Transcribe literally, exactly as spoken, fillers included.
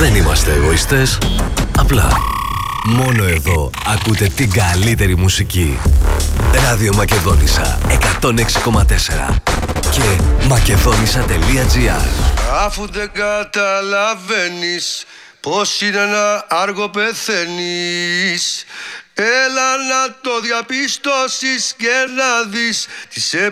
Δεν είμαστε εγωιστές, απλά μόνο εδώ ακούτε την καλύτερη μουσική. Ράδιο Μακεδόνισσα εκατόν έξι κόμμα τέσσερα και μακεδόνισσα τελεία τζι άρ. Αφού δεν καταλαβαίνεις πως είναι ένα άργο πεθαίνεις, έλα να το διαπιστώσεις και να δεις τις